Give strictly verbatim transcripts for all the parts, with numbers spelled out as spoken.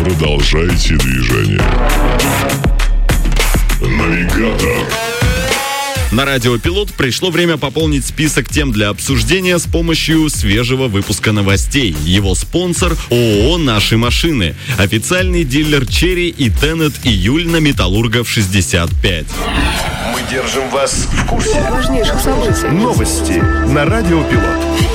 Продолжайте движение. Навигатор. На радио «Пилот» пришло время пополнить список тем для обсуждения с помощью свежего выпуска новостей. Его спонсор – ООО «Наши машины». Официальный дилер «Черри» и «Теннет» июль на Металлургов шестьдесят пять. Мы держим вас в курсе важнейших событий. Новости на радио «Пилот».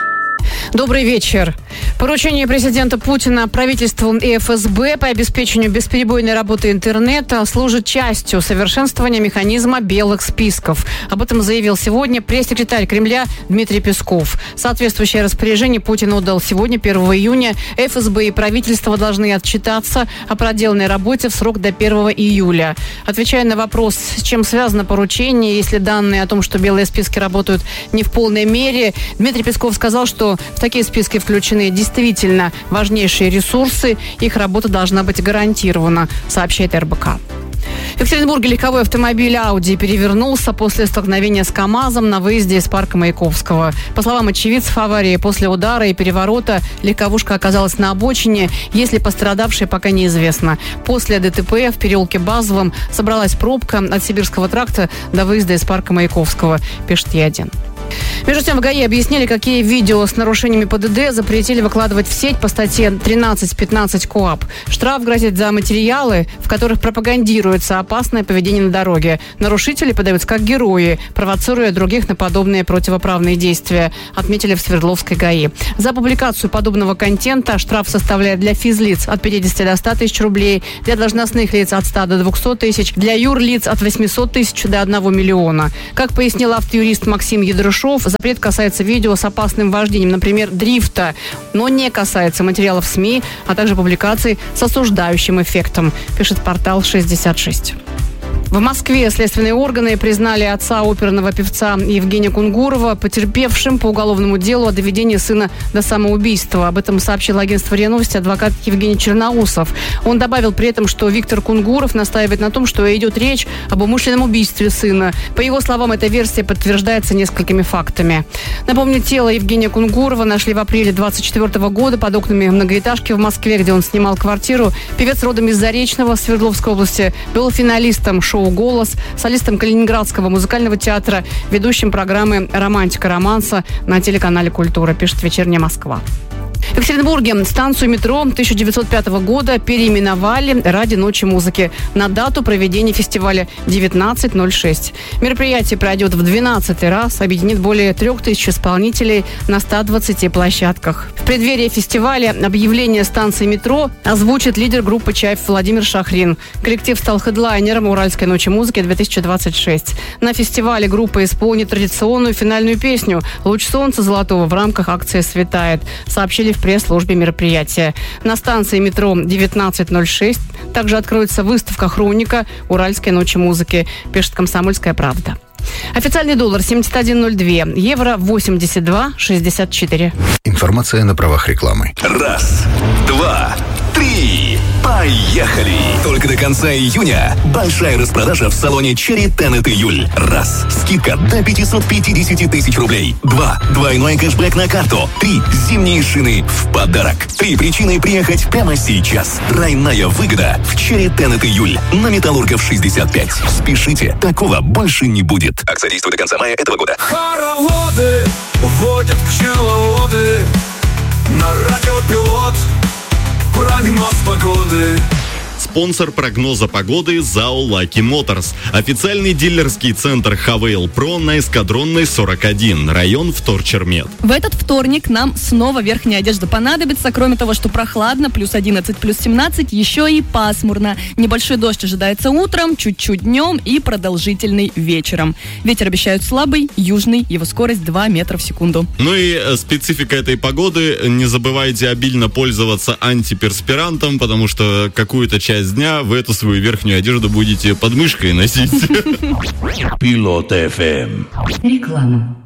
Добрый вечер. Поручение президента Путина правительству и эф эс бэ по обеспечению бесперебойной работы интернета служит частью совершенствования механизма белых списков. Об этом заявил сегодня пресс-секретарь Кремля Дмитрий Песков. Соответствующее распоряжение Путин отдал сегодня, первого июня. эф эс бэ и правительство должны отчитаться о проделанной работе в срок до первого июля. Отвечая на вопрос, с чем связано поручение, если данные о том, что белые списки работают не в полной мере, Дмитрий Песков сказал, что в такие списки включены действительно важнейшие ресурсы. Их работа должна быть гарантирована, сообщает эр бэ ка. В Екатеринбурге легковой автомобиль «Ауди» перевернулся после столкновения с КАМАЗом на выезде из парка Маяковского. По словам очевидцев аварии, после удара и переворота легковушка оказалась на обочине, если пострадавшие пока неизвестно. После дэ тэ пэ в переулке Базовом собралась пробка от Сибирского тракта до выезда из парка Маяковского, пишет Е один. Между тем, в ГАИ объяснили, какие видео с нарушениями пэ дэ дэ запретили выкладывать в сеть по статье тринадцать пятнадцать КоАП. Штраф грозит за материалы, в которых пропагандируется опасное поведение на дороге. Нарушители подаются как герои, провоцируя других на подобные противоправные действия, отметили в Свердловской ГАИ. За публикацию подобного контента штраф составляет для физлиц от пятидесяти до ста тысяч рублей, для должностных лиц от ста до двухсот тысяч, для юрлиц от восьмисот тысяч до одного миллиона. Как пояснил автоюрист Максим Ядрышов, запрет касается видео с опасным вождением, например, дрифта, но не касается материалов СМИ, а также публикаций с осуждающим эффектом, пишет портал шестьдесят шесть. В Москве следственные органы признали отца оперного певца Евгения Кунгурова потерпевшим по уголовному делу о доведении сына до самоубийства. Об этом сообщил агентство РИА Новости адвокат Евгений Черноусов. Он добавил при этом, что Виктор Кунгуров настаивает на том, что идет речь об умышленном убийстве сына. По его словам, эта версия подтверждается несколькими фактами. Напомню, тело Евгения Кунгурова нашли в апреле двадцать четвёртого года под окнами многоэтажки в Москве, где он снимал квартиру. Певец родом из Заречного, Свердловской области, был финалистом шоу «Голос», солистом Калининградского музыкального театра, ведущим программы «Романтика романса» на телеканале «Культура», пишет «Вечерняя Москва». В Екатеринбурге станцию метро тысяча девятьсот пятого года переименовали ради Ночи музыки на дату проведения фестиваля девятнадцать ноль шесть. Мероприятие пройдет в двенадцатый раз, объединит более трех тысяч исполнителей на ста двадцати площадках. В преддверии фестиваля объявление станции метро озвучит лидер группы «Чайф» Владимир Шахрин. Коллектив стал хедлайнером Уральской ночи музыки две тысячи двадцать шесть. На фестивале группа исполнит традиционную финальную песню «Луч солнца золотого» в рамках акции «Светает», сообщили в пресс-службе мероприятия. На станции метро девятнадцать ноль шесть также откроется выставка «Хроника Уральской ночи музыки», пишет «Комсомольская правда». Официальный доллар семьдесят один ноль два, евро восемьдесят два шестьдесят четыре. Информация на правах рекламы. Раз, два, три. Поехали! Только до конца июня большая распродажа в салоне «Черри» Теннет июль. Раз. Скидка до пятьсот пятьдесят тысяч рублей. Два. Двойной кэшбэк на карту. Три. Зимние шины в подарок. Три причины приехать прямо сейчас. Тройная выгода в «Черри» Теннет июль на Металлургов шестьдесят пять. Спешите, такого больше не будет. Акция действует до конца мая этого года. Хороводы уводят пчеловоды. На радио «Пилот» прогноз погоды. Спонсор прогноза погоды ЗАО «Лаки Моторс». Официальный дилерский центр «Хавейл Про» на Эскадронной сорок один, район Вторчермет. В этот вторник нам снова верхняя одежда понадобится. Кроме того, что прохладно, плюс одиннадцать, плюс семнадцать, еще и пасмурно. Небольшой дождь ожидается утром, чуть-чуть днем и продолжительный вечером. Ветер обещают слабый, южный, его скорость два метра в секунду. Ну и специфика этой погоды. Не забывайте обильно пользоваться антиперспирантом, потому что какую-то часть дня вы эту свою верхнюю одежду будете под мышкой носить. Пилот эф эм. Реклама.